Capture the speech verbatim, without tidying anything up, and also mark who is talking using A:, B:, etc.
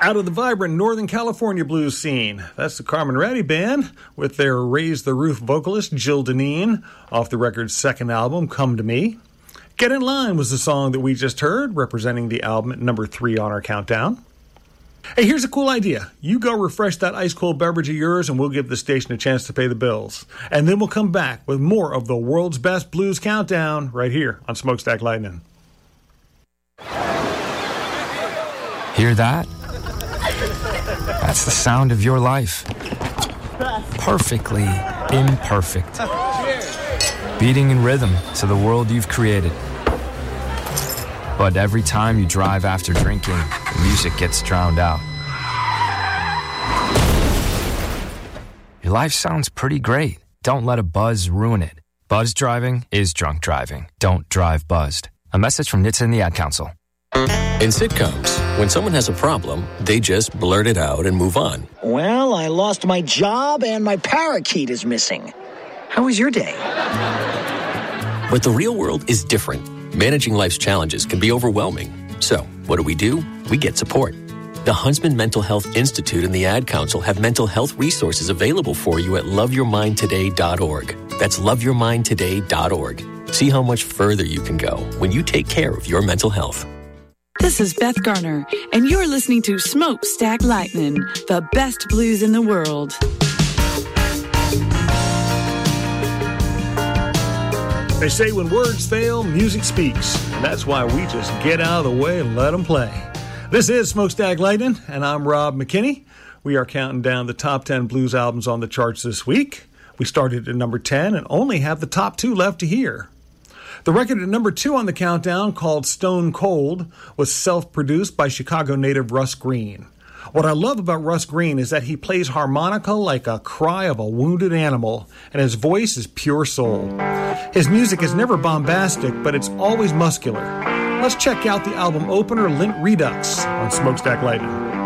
A: out of the vibrant Northern California blues scene. That's the Carmen Ratty Band with their Raise the Roof vocalist Jill Deneen off the record's second album, Come to Me. Get in Line was the song that we just heard, representing the album at number three on our countdown. Hey, here's a cool idea. You go refresh that ice-cold beverage of yours and we'll give the station a chance to pay the bills. And then we'll come back with more of the world's best blues countdown right here on Smokestack Lightning.
B: Hear that? That's the sound of your life. Perfectly imperfect. Beating in rhythm to the world you've created. But every time you drive after drinking, the music gets drowned out. Your life sounds pretty great. Don't let a buzz ruin it. Buzz driving is drunk driving. Don't drive buzzed. A message from N H T S A and the Ad Council.
C: In sitcoms, when someone has a problem, they just blurt it out and move on.
D: Well, I lost my job and my parakeet is missing. How was your day?
C: But the real world is different. Managing life's challenges can be overwhelming. So, what do we do? We get support. The Huntsman Mental Health Institute and the Ad Council have mental health resources available for you at love your mind today dot org. That's love your mind today dot org. See how much further you can go when you take care of your mental health.
E: This is Beth Garner, and you're listening to Smokestack Lightning, the best blues in the world.
A: They say when words fail, music speaks. And that's why we just get out of the way and let them play. This is Smokestack Lightning, and I'm Rob McKinney. We are counting down the top ten blues albums on the charts this week. We started at number ten and only have the top two left to hear. The record at number two on the countdown, called Stone Cold, was self-produced by Chicago native Russ Green. What I love about Russ Green is that he plays harmonica like a cry of a wounded animal, and his voice is pure soul. His music is never bombastic, but it's always muscular. Let's check out the album opener, Lint Redux, on Smokestack Lightning.